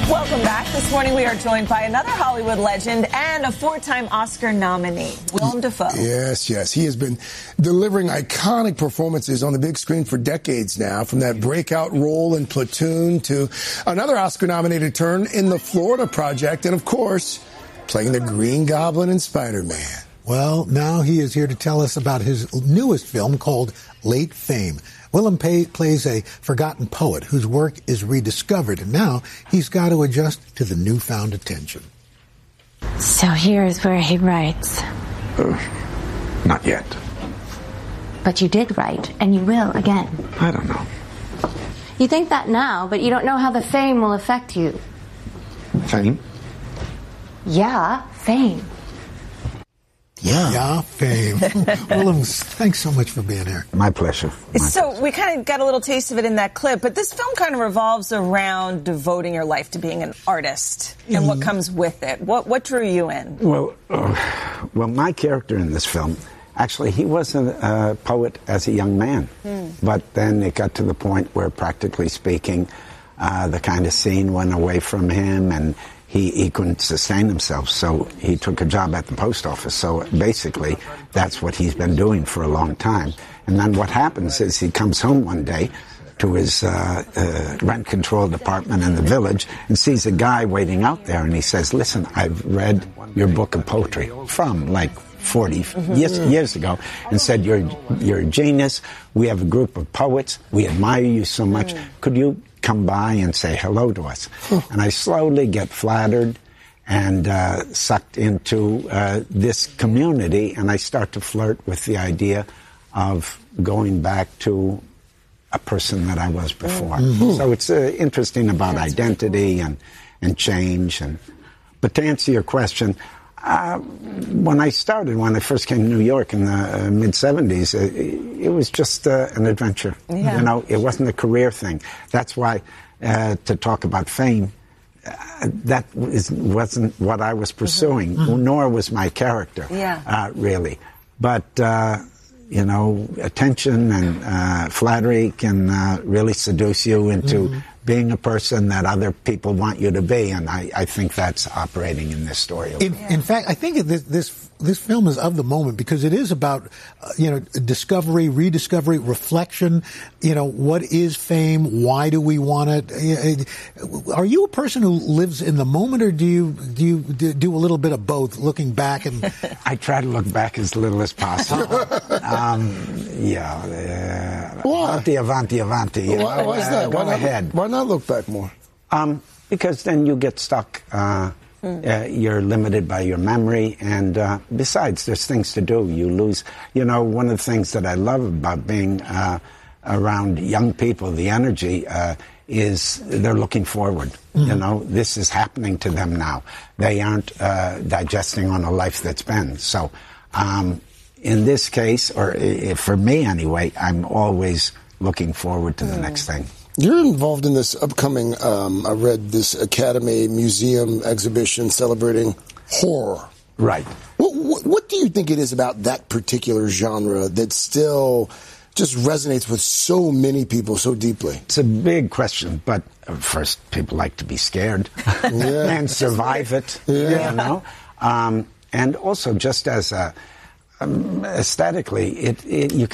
Welcome back. This morning we are joined by another Hollywood legend and a four-time Oscar nominee, Willem Dafoe. Yes. He has been delivering iconic performances on the big screen for decades now, from that breakout role in Platoon to another Oscar-nominated turn in The Florida Project, and, of course, playing the Green Goblin in Spider-Man. Well, now he is here to tell us about his newest film called Late Fame. Willem plays a forgotten poet whose work is rediscovered, and now he's got to adjust to the newfound attention. So here's where he writes. Not yet. But you did write, and you will again. I don't know. You think that now, but you don't know how the fame will affect you. Fame? Yeah, fame. Yeah, fame. Willem, thanks so much for being here. My pleasure. So we kind of got a little taste of it in that clip, but this film kind of revolves around devoting your life to being an artist and what comes with it. What drew you in? Well, my character in this film, actually, he was a poet as a young man. But then it got to the point where, practically speaking, the kind of scene went away from him, and he couldn't sustain himself, so he took a job at the post office. So basically, that's what he's been doing for a long time. And then what happens is he comes home one day to his rent control department in the village and sees a guy waiting out there, and he says, "Listen, I've read your book of poetry from like 40 years ago, and said you're a genius. We have a group of poets. We admire you so much. Could you come by and say hello to us?" And I slowly get flattered and sucked into this community, and I start to flirt with the idea of going back to a person that I was before. So it's interesting about identity and change. But to answer your question, when I first came to New York in the mid-'70s, it was just an adventure. Yeah. You know, it wasn't a career thing. That's why to talk about fame, that wasn't what I was pursuing, nor was my character, really. But, you know, attention and flattery can really seduce you into being a person that other people want you to be, and I think that's operating in this story. In fact, I think this film is of the moment, because it is about discovery, rediscovery, reflection. You know, what is fame? Why do we want it? Are you a person who lives in the moment, or do you do a little bit of both, looking back and? I try to look back as little as possible. Avanti. Why is that? Go ahead. Why not look back more? Because then you get stuck. You're limited by your memory, and besides, there's things to do. You lose. You know, one of the things that I love about being around young people, the energy, is they're looking forward. You know, this is happening to them now. They aren't digesting on a life that's been. So, in this case, or for me anyway, I'm always looking forward to the next thing. You're involved in this upcoming, I read this Academy Museum exhibition celebrating horror. Right. What do you think it is about that particular genre that still just resonates with so many people so deeply? It's a big question, but first, people like to be scared and survive it, you know? And also, just as aesthetically, you